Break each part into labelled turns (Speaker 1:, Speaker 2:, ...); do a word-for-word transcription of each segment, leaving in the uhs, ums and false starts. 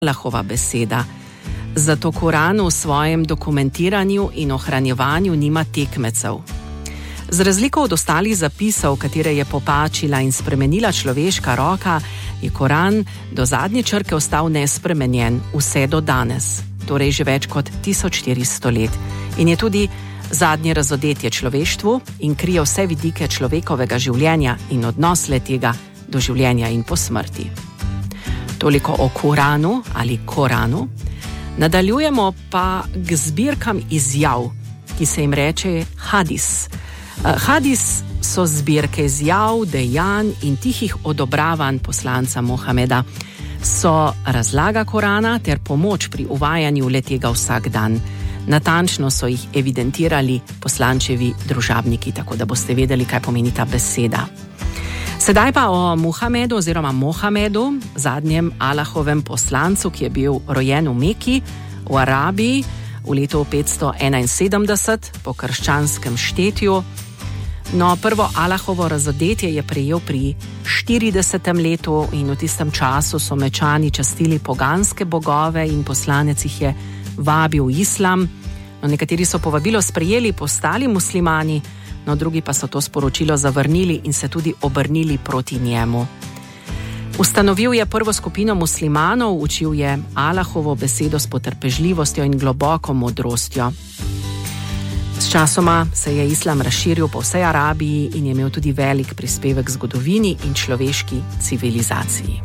Speaker 1: Allahova beseda. Zato Koran v svojem dokumentiranju in ohranjevanju nima tekmecev. Z razliko od ostalih zapisov, katere je popačila in spremenila človeška roka, je Koran do zadnje črke ostal nespremenjen vse do danes, torej že več kot tisoč štiristo let. In je tudi zadnje razodetje človeštvu in krije vse vidike človekovega življenja in odnos le-tega do življenja in po smrti. Toliko o Koranu ali Koranu. Nadaljujemo pa k zbirkam izjav, ki se jim reče hadis. Hadis so zbirke izjav, dejanj in tihih odobravanj poslanca Mohameda. So razlaga Korana ter pomoč pri uvajanju le-tega vsak dan. Natančno so jih evidentirali poslančevi družabniki, tako da boste vedeli, kaj pomeni ta beseda. Sedaj pa o Muhamedu oziroma Mohamedu, zadnjem Allahovem poslancu, ki je bil rojen v Meki, v Arabiji, v letu petsto enainsedemdeset po krščanskem štetju. No, prvo Allahovo razodetje je prejel pri štiridesetem letu in v tistem času so Mečani častili poganske bogove in poslanec jih je vabil v islam. No, nekateri so povabilo sprejeli, postali muslimani, no drugi pa so to sporočilo zavrnili in se tudi obrnili proti njemu. Ustanovil je prvo skupino muslimanov, učil je Allahovo besedo s potrpežljivostjo in globoko modrostjo. S časoma se je islam razširil po vsej Arabiji in je imel tudi velik prispevek zgodovini in človeški civilizaciji.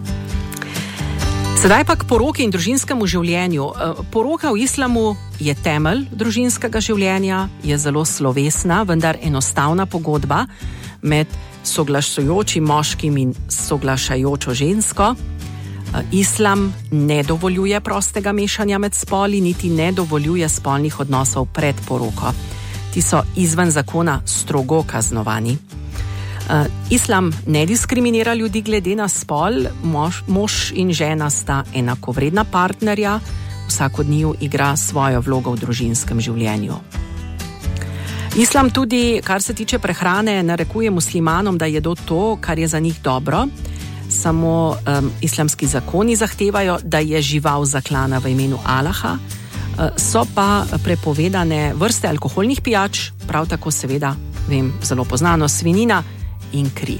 Speaker 1: Sedaj pa k poroki in družinskemu življenju. Poroka v islamu je temelj družinskega življenja, je zelo slovesna, vendar enostavna pogodba med soglašajočim moškim in soglašajočo žensko. Islam ne dovoljuje prostega mešanja med spoli, niti ne dovoljuje spolnih odnosov pred poroko. Ti so izven zakona strogo kaznovani. Uh, islam ne diskriminira ljudi glede na spol, mož, mož in žena sta enakovredna partnerja, vsak od njiju igra svojo vlogo v družinskem življenju. Islam tudi, kar se tiče prehrane, narekuje muslimanom, da jedo to, kar je za njih dobro. Samo um, islamski zakoni zahtevajo, da je žival zaklana v imenu Allaha, uh, so pa prepovedane vrste alkoholnih pijač, prav tako seveda, vem, zelo poznano svinjina in kri.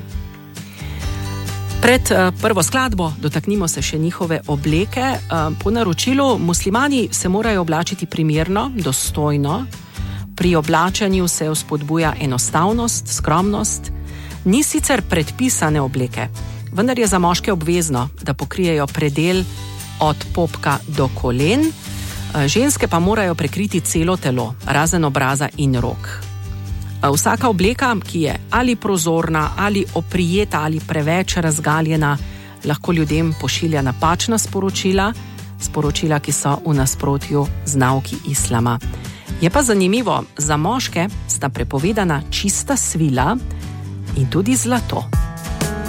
Speaker 1: Pred uh, prvo skladbo dotaknimo se še njihove obleke. Uh, po naročilu muslimani se morajo oblačiti primerno, dostojno. Pri oblačanju se vzpodbuja enostavnost, skromnost. Ni sicer predpisane obleke, vendar je za moške obvezno, da pokrijejo predel od popka do kolen. Uh, ženske pa morajo prekriti celo telo, razen obraza in rok. Vsaka obleka, ki je ali prozorna, ali oprijeta, ali preveč razgaljena, lahko ljudem pošilja napačna sporočila, sporočila, ki so v nasprotju z nauki islama. Je pa zanimivo, za moške sta prepovedana čista svila in tudi zlato.